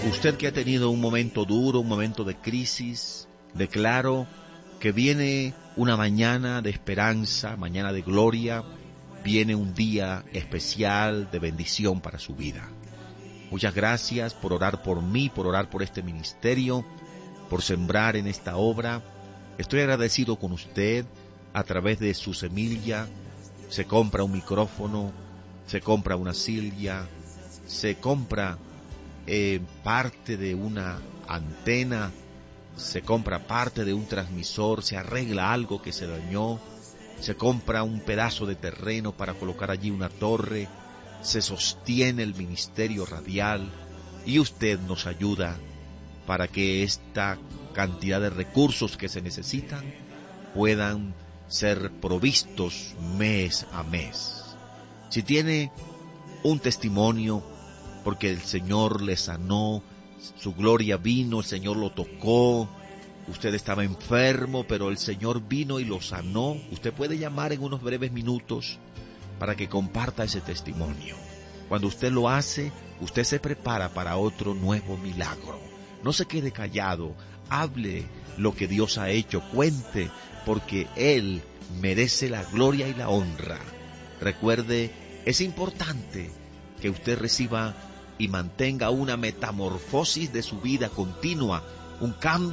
Usted que ha tenido un momento duro, un momento de crisis, declaro que viene una mañana de esperanza, mañana de gloria, viene un día especial de bendición para su vida. Muchas gracias por orar por mí, por orar por este ministerio, por sembrar en esta obra. Estoy agradecido con usted. A través de su semilla se compra un micrófono, se compra una silla, se compra parte de una antena, se compra parte de un transmisor, se arregla algo que se dañó, se compra un pedazo de terreno para colocar allí una torre, se sostiene el ministerio radial y usted nos ayuda para que esta cantidad de recursos que se necesitan puedan ser provistos mes a mes. Si tiene un testimonio porque el Señor le sanó, su gloria vino, el Señor lo tocó, usted estaba enfermo, pero el Señor vino y lo sanó, usted puede llamar en unos breves minutos para que comparta ese testimonio. Cuando usted lo hace, usted se prepara para otro nuevo milagro. No se quede callado, hable lo que Dios ha hecho, cuente, porque Él merece la gloria y la honra. Recuerde, es importante que usted reciba y mantenga una metamorfosis de su vida continua, un cambio